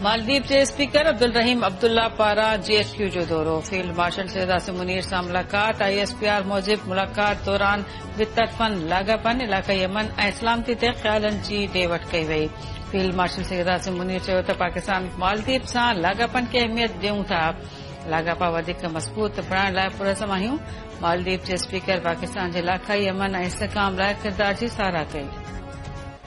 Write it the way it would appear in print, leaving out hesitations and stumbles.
मालदीव जे speaker Abdul रहीम अब्दुल्ला पारां GSQ जो दौरो। फील्ड मार्शल सैयद आसिम मुनीर सां मुलाक़ात। ISPR मूजिब मुलाक़ात दौरान वितरफ़न लाॻापन, इलाक़ाई अमन ऐं सलामती ते ख़्यालनि जी ॾे वठि कई वई। फील्ड मार्शल सैयद आसिम मुनीर चयो त पाकिस्तान मालदीव सां लाॻापन खे अहमियत ॾियूं था। लाॻापा वधीक मज़बूत बणाइण लाइ पुरज़म आहियूं। मालदीव जे स्पीकर पाकिस्तान जे इलाक़ाई अमन ऐं इस्तेहकाम लाइ किरदार जी साराह कई।